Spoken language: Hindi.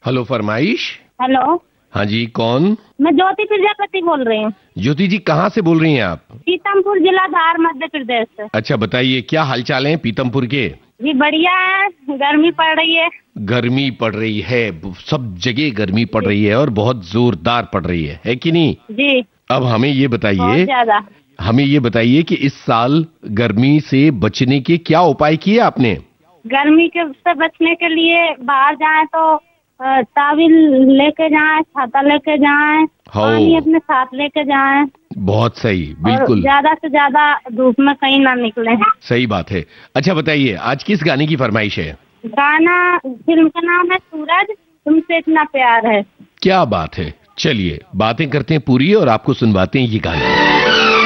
हेलो, फरमाइश। हेलो। हाँ जी, कौन? मैं ज्योति प्रजापति बोल रही हूँ। ज्योति जी, कहाँ से बोल रही हैं आप? पीतमपुर जिला धार, मध्य प्रदेश से। अच्छा, बताइए क्या हालचाल है पीतमपुर के? जी बढ़िया है, गर्मी पड़ रही है। गर्मी पड़ रही है, सब जगह गर्मी पड़ रही है और बहुत जोरदार पड़ रही है कि नहीं? जी। अब हमें ये बहुत बताइए, ज्यादा। कि इस साल गर्मी से बचने के क्या उपाय किए आपने? गर्मी के से बचने के लिए बाहर जाएं तो तावील लेके जाएं, छाता लेके जाएं, पानी अपने साथ लेके जाएं। बहुत सही, और बिल्कुल ज्यादा से ज्यादा धूप में कहीं ना निकले। सही बात है। अच्छा बताइए, आज किस गाने की फरमाइश है? गाना, फिल्म का नाम है सूरज, तुमसे इतना प्यार है। क्या बात है, चलिए बातें करते हैं पूरी और आपको सुनवाते हैं ये गाना।